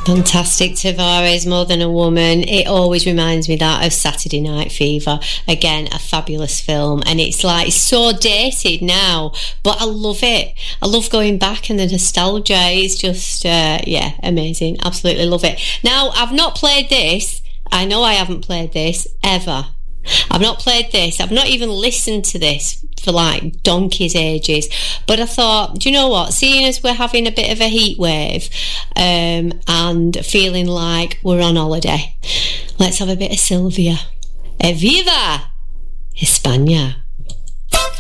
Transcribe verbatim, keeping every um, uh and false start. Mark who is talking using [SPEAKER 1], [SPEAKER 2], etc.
[SPEAKER 1] Fantastic. Tavares, More Than a Woman. It always reminds me that of Saturday Night Fever. Again, a fabulous film, and it's like so dated now, but I love it. I love going back and the nostalgia. It's just uh, yeah, amazing. Absolutely love it. Now, I've not played this. I know I haven't played this ever. I've not played this. I've not even listened to this for like donkey's ages. But I thought, do you know what? Seeing as we're having a bit of a heat wave um, and feeling like we're on holiday, let's have a bit of Sylvia. Eviva España.